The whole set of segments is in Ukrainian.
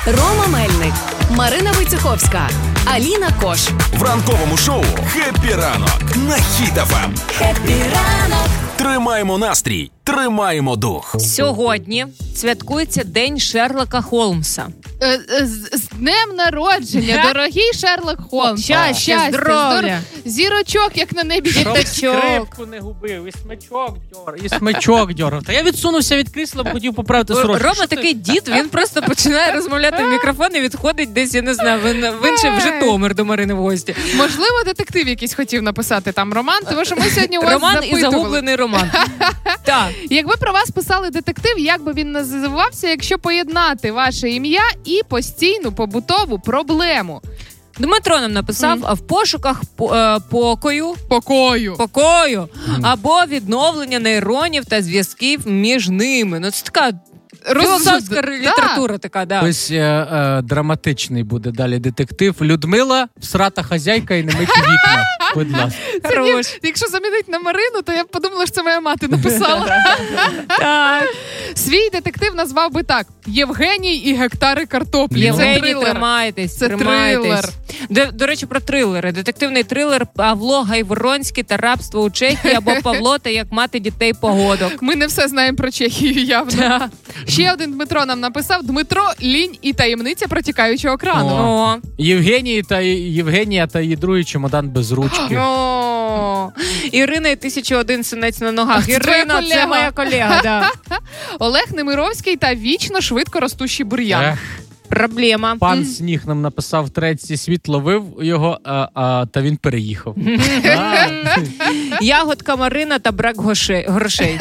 Рома Мельник, Марина Войцеховська, Аліна Кош. В ранковому шоу «Хеппі ранок» на Хіт ФМ. Хеппі ранок. Тримаємо настрій, тримаємо дух. Сьогодні святкується День Шерлока Холмса. З днем народження, дорогий Шерлок Холмс. Щастя, здоров'я. Зірочок, як на небі. Скрипку не губив, і смичок дьоргав. Та я відсунувся від крісла, бо хотів поправити сорочку. Рома такий дід, він просто починає розмовляти в мікрофон і відходить десь, я не знаю, він ще в Житомир до Марини в гості. Можливо, детектив якийсь хотів написати там роман, тому що ми сьогодні у вас Роман запитували. і загублений роман. Так. Якби про вас писали детектив, як би він називався, якщо поєднати ваше ім'я і постійну побутову проблему? Дмитро нам написав, в пошуках покою або відновлення нейронів та зв'язків між ними. Ну, це така філософська література така, да. Ось драматичний буде далі детектив. Людмила, всрата хазяйка і не миті вікна. Будь ласка. Якщо замінити на Марину, то я б подумала, що це моя мати написала. Свій детектив назвав би так: Євгеній і гектари картоплі. Євгеній, тримайтесь. Це трилер. До речі, про трилери. Детективний трилер Павло Гайворонський та рабство у Чехії або Павло та як мати дітей погодок. Ми не все знаємо про Чехію явно. Ще один Дмитро нам написав: Дмитро, лінь і таємниця протікаючого крану. О. Євгенія та її другий чемодан без ручки. О. Ірина і 1001 синець на ногах. Ірина, це моя колега, да. Олег Немировський та вічно швидко ростущий бур'ян. Проблема. Пан Сніг нам написав: третій світ ловив його, та він переїхав. Ягодка Марина та брак грошей.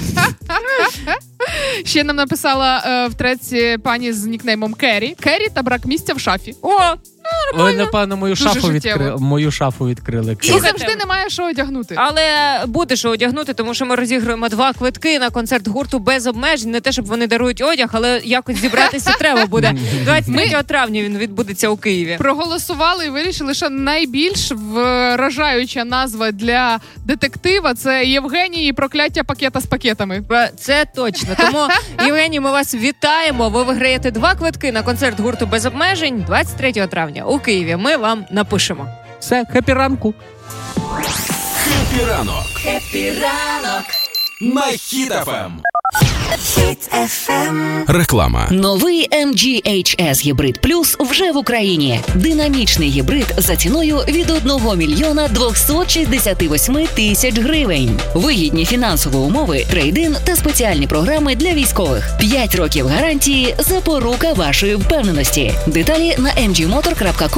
Ще нам написала в треці пані з нікнеймом Керрі. Керрі та брак місця в шафі. О! Ви, напевно, мою шафу відкрили. І завжди немає що одягнути. Але буде що одягнути, тому що ми розіграємо 2 квитки на концерт гурту без обмежень. Не те, щоб вони дарують одяг, але якось зібратися треба буде. 23 травня він відбудеться у Києві. Проголосували і вирішили, що найбільш вражаюча назва для детектива – це Євгеній і прокляття пакета з пакетами. Це точно. Тому, Євгеній, ми вас вітаємо. Ви виграєте 2 квитки на концерт гурту без обмежень 23 травня у Києві. Ми вам напишемо. Все, хеппі ранку. Хеппі ранок. Хеппі ранок. На Хіт ФМ. Хіт FM. Реклама. Новий MG HS Hybrid Plus вже в Україні. Динамічний гібрид за ціною від 1 мільйона 268 тисяч гривень. Вигідні фінансові умови, трейд-ін та спеціальні програми для військових. 5 років гарантії – запорука вашої впевненості. Деталі на mgmotor.com.